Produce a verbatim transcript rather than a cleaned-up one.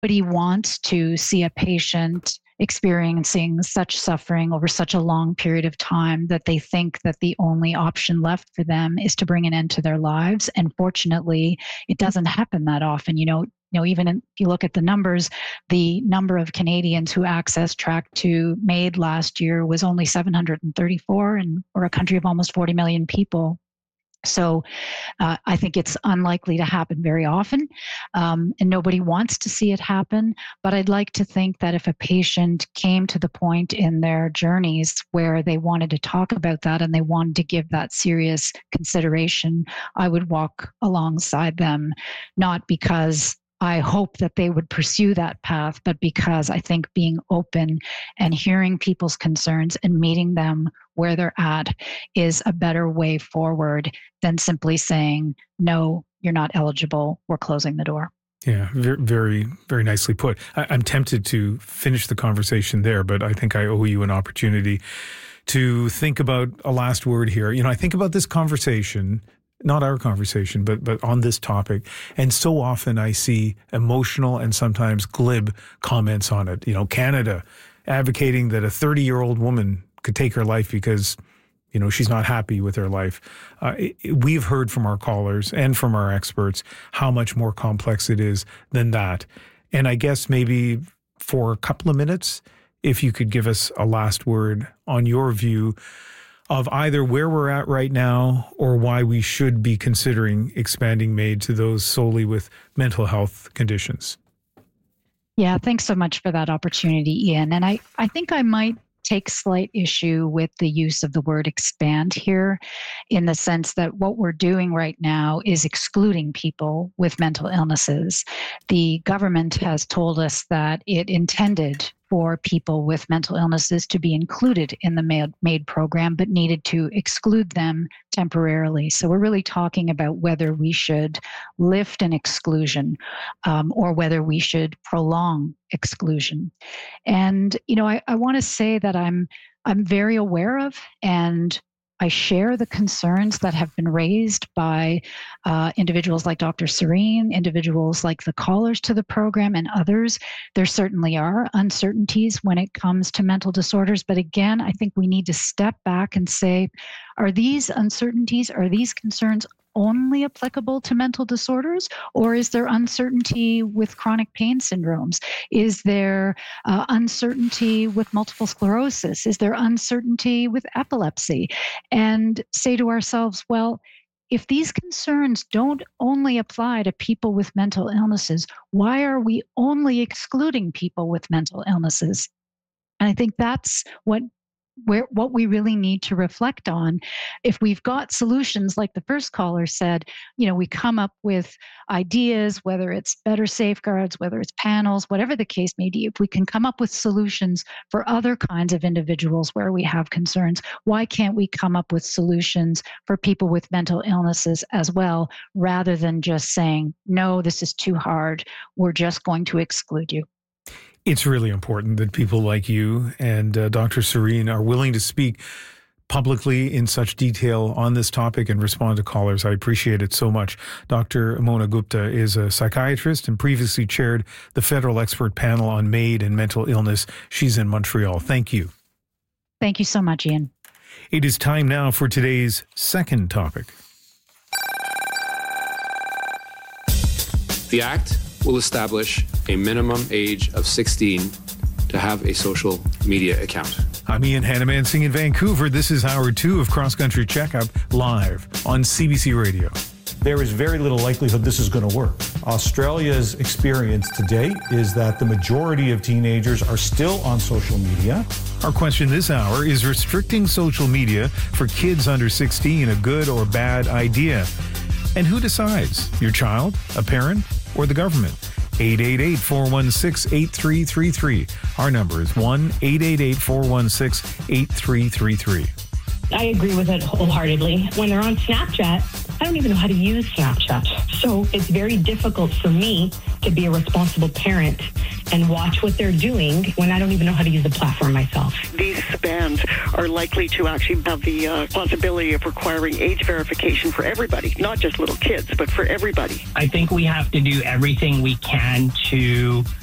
nobody wants to see a patient experiencing such suffering over such a long period of time that they think that the only option left for them is to bring an end to their lives. And fortunately, it doesn't happen that often. You know, you know, even in, if you look at the numbers, the number of Canadians who accessed Track two MAID last year was only seven hundred thirty-four, and we're a country of almost forty million people. So uh, I think it's unlikely to happen very often, um, and nobody wants to see it happen. But I'd like to think that if a patient came to the point in their journeys where they wanted to talk about that and they wanted to give that serious consideration, I would walk alongside them, not because I hope that they would pursue that path, but because I think being open and hearing people's concerns and meeting them where they're at is a better way forward than simply saying, no, you're not eligible, we're closing the door. Yeah, very, very, very nicely put. I, I'm tempted to finish the conversation there, but I think I owe you an opportunity to think about a last word here. You know, I think about this conversation, not our conversation, but but on this topic. And so often I see emotional and sometimes glib comments on it. You know, Canada advocating that a thirty-year-old woman could take her life because, you know, she's not happy with her life. Uh, it, we've heard from our callers and from our experts how much more complex it is than that. And I guess maybe for a couple of minutes, if you could give us a last word on your view of either where we're at right now or why we should be considering expanding MAID to those solely with mental health conditions. Yeah, thanks so much for that opportunity, Ian. And I, I think I might take slight issue with the use of the word expand here, in the sense that what we're doing right now is excluding people with mental illnesses. The government has told us that it intended for people with mental illnesses to be included in the MAID, MAID program, but needed to exclude them temporarily. So we're really talking about whether we should lift an exclusion um, or whether we should prolong exclusion. And, you know, I, I want to say that I'm I'm very aware of and I share the concerns that have been raised by uh, individuals like Doctor Serene, individuals like the callers to the program and others. There certainly are uncertainties when it comes to mental disorders. But again, I think we need to step back and say, are these uncertainties, are these concerns only applicable to mental disorders, or is there uncertainty with chronic pain syndromes? Is there uh, uncertainty with multiple sclerosis? Is there uncertainty with epilepsy? And say to ourselves, well, if these concerns don't only apply to people with mental illnesses, why are we only excluding people with mental illnesses? And I think that's what Where, what we really need to reflect on. If we've got solutions, like the first caller said, you know, we come up with ideas, whether it's better safeguards, whether it's panels, whatever the case may be, if we can come up with solutions for other kinds of individuals where we have concerns, why can't we come up with solutions for people with mental illnesses as well, rather than just saying, no, this is too hard, we're just going to exclude you? It's really important that people like you and uh, Doctor Serene are willing to speak publicly in such detail on this topic and respond to callers. I appreciate it so much. Doctor Mona Gupta is a psychiatrist and previously chaired the federal expert panel on MAID and mental illness. She's in Montreal. Thank you. Thank you so much, Ian. It is time now for today's second topic. The Act will establish a minimum age of sixteen to have a social media account. I'm Ian Hannamansing in Vancouver. This is hour two of Cross Country Checkup live on C B C Radio. There is very little likelihood this is going to work. Australia's experience to date is that the majority of teenagers are still on social media. Our question this hour is: restricting social media for kids under sixteen a good or bad idea? And who decides? Your child, a parent, or the government? eight eight eight, four one six, eight three three three. Our number is one eight eight eight, four one six, eight three three three. I agree with it wholeheartedly. When they're on Snapchat, I don't even know how to use Snapchat. So it's very difficult for me to be a responsible parent and watch what they're doing when I don't even know how to use the platform myself. These bans are likely to actually have the uh, possibility of requiring age verification for everybody, not just little kids, but for everybody. I think we have to do everything we can to